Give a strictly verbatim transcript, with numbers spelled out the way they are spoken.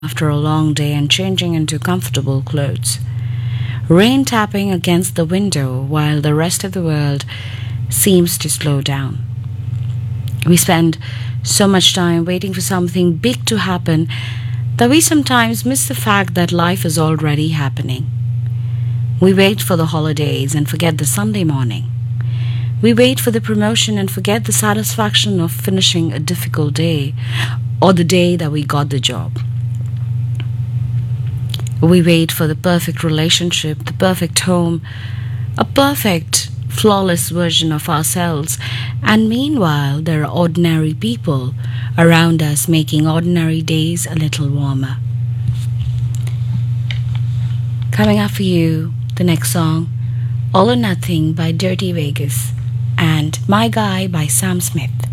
after a long day and changing into comfortable clothes. Rain tapping against the window while the rest of the world seems to slow down. We spend so much time waiting for something big to happen that we sometimes miss the fact that life is already happening. We wait for the holidays and forget the Sunday morning. We wait for the promotion and forget the satisfaction of finishing a difficult day or the day that we got the job. We wait for the perfect relationship, the perfect home, a perfect, flawless version of ourselves, and meanwhile, there are ordinary people around us making ordinary days a little warmer. Coming up for you, the next song, All or Nothing by Dirty Vegas, and My Guy by Sam Smith.